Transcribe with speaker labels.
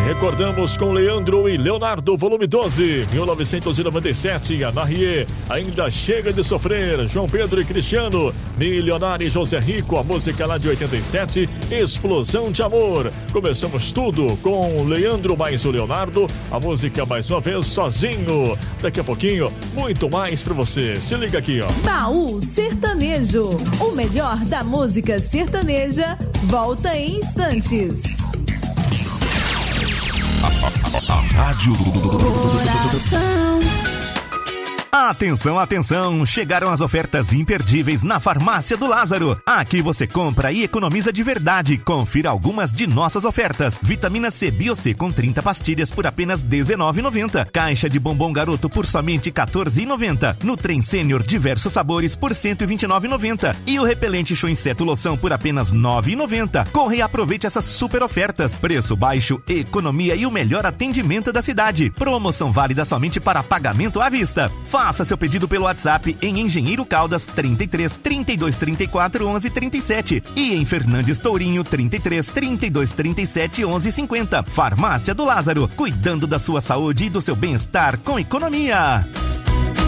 Speaker 1: recordamos com Leandro e Leonardo, volume 12, 1997, Ana Rie, Ainda Chega de Sofrer, João Pedro e Cristiano, Milionário e José Rico, a música lá de 87, Explosão de Amor. Começamos tudo com Leandro mais o Leonardo, a música mais uma vez, Sozinho. Daqui a pouquinho, muito mais pra você. Se liga aqui, ó.
Speaker 2: Baú Sertanejo, o melhor da música sertaneja, volta em instantes.
Speaker 3: A Rádio
Speaker 2: Coração.
Speaker 4: Atenção, atenção! Chegaram as ofertas imperdíveis na Farmácia do Lázaro. Aqui você compra e economiza de verdade. Confira algumas de nossas ofertas. Vitamina C Bio-C com 30 pastilhas por apenas R$19,90. Caixa de bombom garoto por somente R$14,90. Nutrem Sênior diversos sabores por R$129,90. E o repelente Show Inseto Loção por apenas R$9,90. Corre e aproveite essas super ofertas. Preço baixo, economia e o melhor atendimento da cidade. Promoção válida somente para pagamento à vista. Faça seu pedido pelo WhatsApp em Engenheiro Caldas 33 32 34 11 37 e em Fernandes Tourinho 33 32 37 11 50. Farmácia do Lázaro, cuidando da sua saúde e do seu bem-estar com economia.